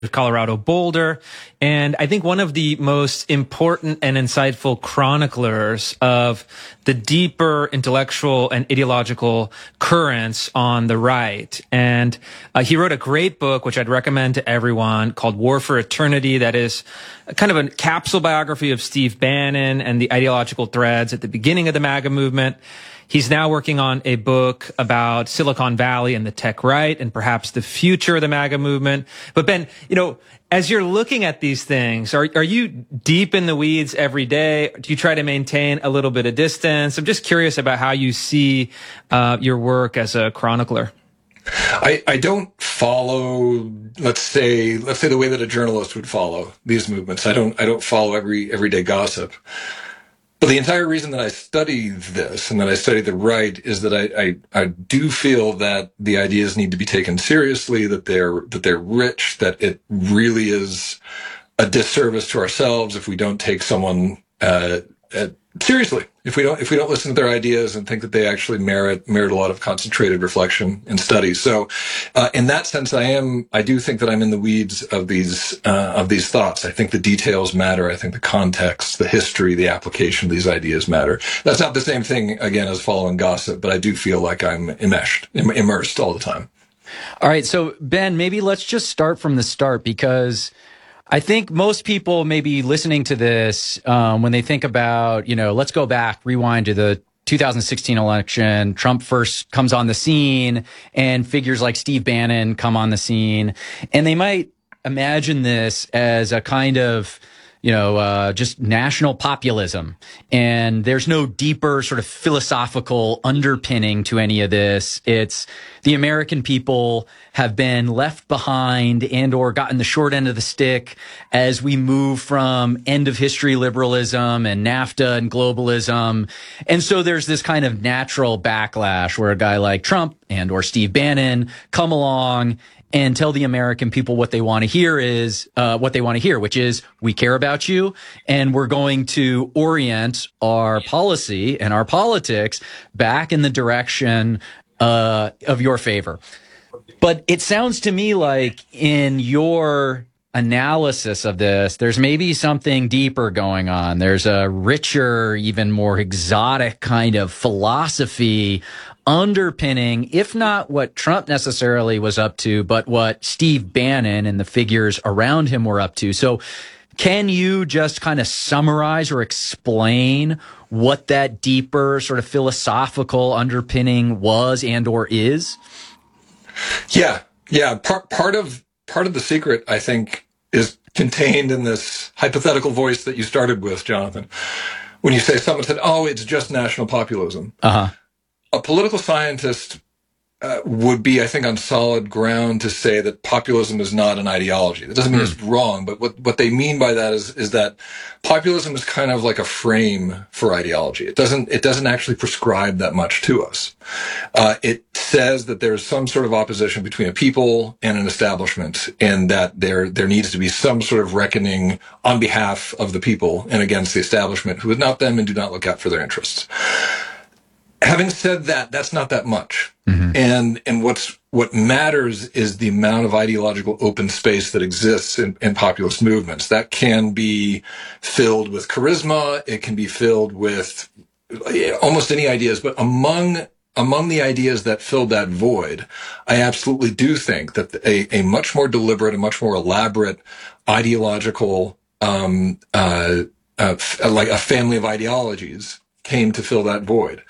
Colorado Boulder. And I think one of the most important and insightful chroniclers of the deeper intellectual and ideological currents on the right. And he wrote a great book, which I'd recommend to everyone, called War for Eternity. That is kind of a capsule biography of Steve Bannon and the ideological threads at the beginning of the MAGA movement. He's now working on a book about Silicon Valley and the tech right and perhaps the future of the MAGA movement. But Ben, as you're looking at these things, are you deep in the weeds every day? Do you try to maintain a little bit of distance? I'm just curious about how you see your work as a chronicler. I don't follow, let's say the way that a journalist would follow these movements. I don't follow everyday gossip. But the entire reason that I study this and that I study the right is that I do feel that the ideas need to be taken seriously, that they're rich, that it really is a disservice to ourselves if we don't take someone seriously. If we don't listen to their ideas and think that they actually merit a lot of concentrated reflection and study. So, in that sense, I do think that I'm in the weeds of these thoughts. I think the details matter. I think the context, the history, the application of these ideas matter. That's not the same thing, again, as following gossip, but I do feel like I'm immersed all the time. All right. So, Ben, maybe let's just start from the start, because I think most people may be listening to this when they think about, let's go back, rewind to the 2016 election. Trump first comes on the scene and figures like Steve Bannon come on the scene. And they might imagine this as a kind of, just national populism. And there's no deeper sort of philosophical underpinning to any of this. It's the American people have been left behind and or gotten the short end of the stick as we move from end of history liberalism and NAFTA and globalism. And so there's this kind of natural backlash where a guy like Trump and or Steve Bannon come along and tell the American people what they want to hear, which is, we care about you and we're going to orient our policy and our politics back in the direction of your favor. But it sounds to me like in your analysis of this, there's maybe something deeper going on. There's a richer, even more exotic kind of philosophy underpinning, if not what Trump necessarily was up to, but what Steve Bannon and the figures around him were up to. So can you just kind of summarize or explain what that deeper sort of philosophical underpinning was and or is? Yeah. Part of the secret, I think, is contained in this hypothetical voice that you started with, Jonathan. When you say someone said, "Oh, it's just national populism." A political scientist would be, I think, on solid ground to say that populism is not an ideology. That doesn't mean it's wrong, but what they mean by that is that populism is kind of like a frame for ideology. It doesn't actually prescribe that much to us. It says that there's some sort of opposition between a people and an establishment, and that there needs to be some sort of reckoning on behalf of the people and against the establishment who is not them and do not look out for their interests. Having said that, that's not that much. Mm-hmm. And what matters is the amount of ideological open space that exists in populist movements. That can be filled with charisma. It can be filled with almost any ideas. But among the ideas that filled that void, I absolutely do think that a much more deliberate, a much more elaborate ideological, like a family of ideologies came to fill that void.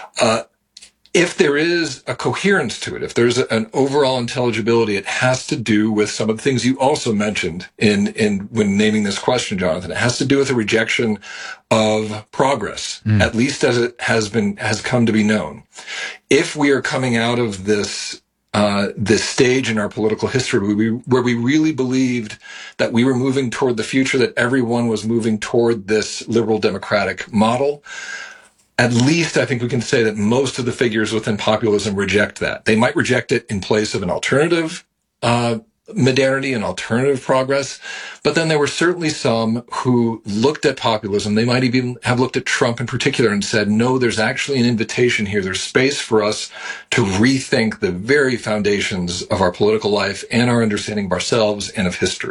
If there is a coherence to it, if there's an overall intelligibility, it has to do with some of the things you also mentioned in when naming this question, Jonathan. It has to do with a rejection of progress, at least as it has come to be known. If we are coming out of this stage in our political history where we really believed that we were moving toward the future, that everyone was moving toward this liberal democratic model, at least I think we can say that most of the figures within populism reject that. They might reject it in place of an alternative modernity and alternative progress. But then there were certainly some who looked at populism. They might even have looked at Trump in particular and said, no, there's actually an invitation here. There's space for us to rethink the very foundations of our political life and our understanding of ourselves and of history.